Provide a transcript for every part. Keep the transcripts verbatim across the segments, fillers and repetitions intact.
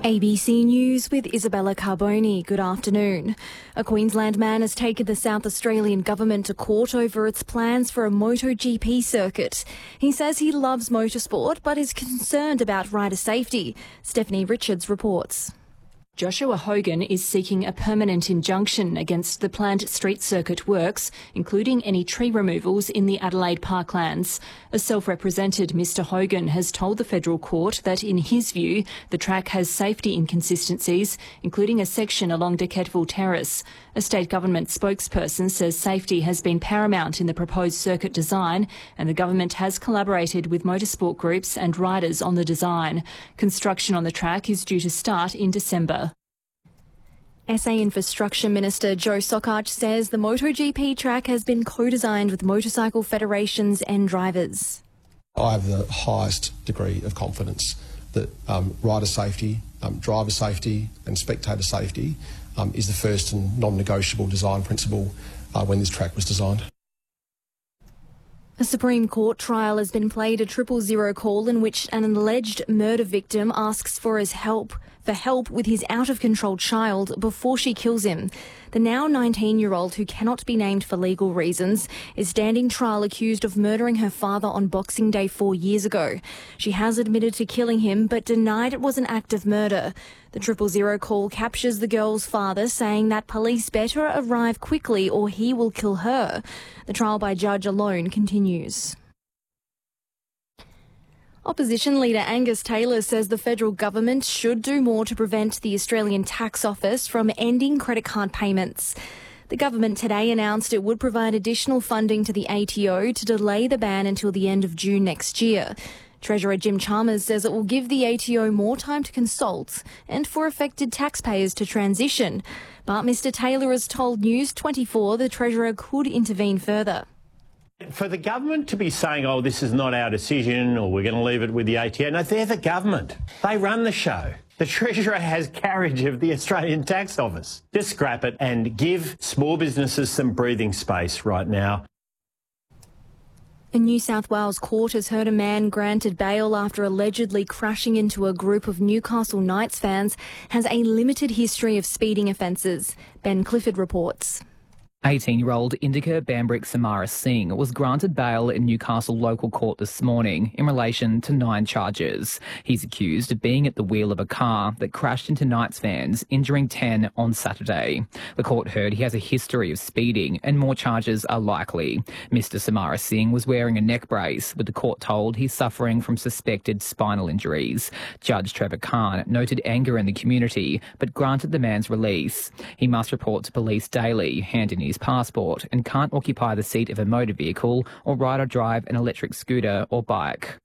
A B C News with Isabella Carboni. Good afternoon. A Queensland man has taken the South Australian government to court over its plans for a MotoGP circuit. He says he loves motorsport but is concerned about rider safety. Stephanie Richards reports. Joshua Hogan is seeking a permanent injunction against the planned street circuit works, including any tree removals in the Adelaide Parklands. A self-represented Mister Hogan has told the federal court that, in his view, the track has safety inconsistencies, including a section along De Quetteville Terrace. A state government spokesperson says safety has been paramount in the proposed circuit design, and the government has collaborated with motorsport groups and riders on the design. Construction on the track is due to start in December. S A Infrastructure Minister Joe Sokach says the MotoGP track has been co-designed with motorcycle federations and drivers. I have the highest degree of confidence that um, rider safety, um, driver safety and spectator safety um, is the first and non-negotiable design principle uh, when this track was designed. A Supreme Court trial has been played a triple zero call in which an alleged murder victim asks for his help for help with his out-of-control child before she kills him. The now nineteen-year-old, who cannot be named for legal reasons, is standing trial accused of murdering her father on Boxing Day four years ago. She has admitted to killing him but denied it was an act of murder. The triple zero call captures the girl's father saying that police better arrive quickly or he will kill her. The trial by judge alone continues. Opposition leader Angus Taylor says the federal government should do more to prevent the Australian Tax Office from ending credit card payments. The government today announced it would provide additional funding to the A T O to delay the ban until the end of June next year. Treasurer Jim Chalmers says it will give the A T O more time to consult and for affected taxpayers to transition. But Mister Taylor has told News twenty-four the Treasurer could intervene further. For the government to be saying, oh, this is not our decision or we're going to leave it with the A T O, no, they're the government. They run the show. The Treasurer has carriage of the Australian Tax Office. Just scrap it and give small businesses some breathing space right now. A New South Wales court has heard a man granted bail after allegedly crashing into a group of Newcastle Knights fans has a limited history of speeding offences. Ben Clifford reports. eighteen-year-old Indika Bambrick Samara Singh was granted bail in Newcastle local court this morning in relation to nine charges. He's accused of being at the wheel of a car that crashed into Knights fans, injuring ten on Saturday. The court heard he has a history of speeding and more charges are likely. Mister Samara Singh was wearing a neck brace, with the court told he's suffering from suspected spinal injuries. Judge Trevor Khan noted anger in the community but granted the man's release. He must report to police daily, hand in his passport, and can't occupy the seat of a motor vehicle or ride or drive an electric scooter or bike.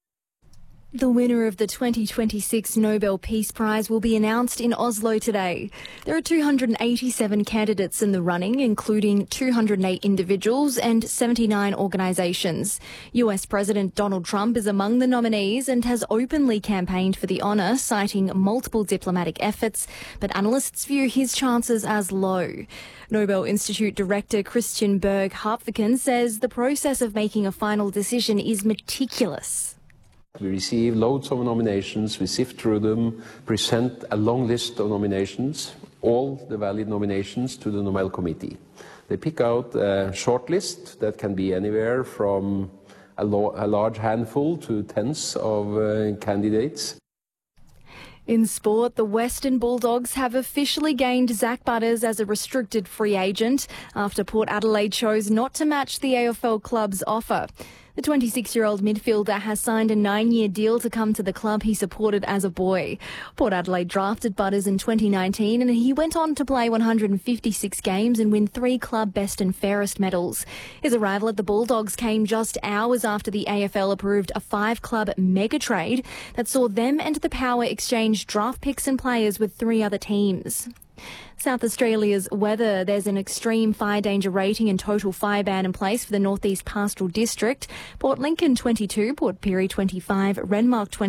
The winner of the twenty twenty-six Nobel Peace Prize will be announced in Oslo today. There are two hundred eighty-seven candidates in the running, including two hundred eight individuals and seventy-nine organisations. U S President Donald Trump is among the nominees and has openly campaigned for the honour, citing multiple diplomatic efforts, but analysts view his chances as low. Nobel Institute Director Christian Berg Harpviken says the process of making a final decision is meticulous. We receive loads of nominations, we sift through them, present a long list of nominations, all the valid nominations to the Nobel Committee. They pick out a short list that can be anywhere from a, lo- a large handful to tens of uh, candidates. In sport, the Western Bulldogs have officially gained Zach Butters as a restricted free agent after Port Adelaide chose not to match the A F L club's offer. The twenty-six-year-old midfielder has signed a nine-year deal to come to the club he supported as a boy. Port Adelaide drafted Butters in twenty nineteen and he went on to play one hundred fifty-six games and win three club best and fairest medals. His arrival at the Bulldogs came just hours after the A F L approved a five-club mega trade that saw them and the Power exchange draft picks and players with three other teams. South Australia's weather. There's an extreme fire danger rating and total fire ban in place for the Northeast Pastoral District. Port Lincoln twenty-two, Port Pirie twenty-five, Renmark twenty.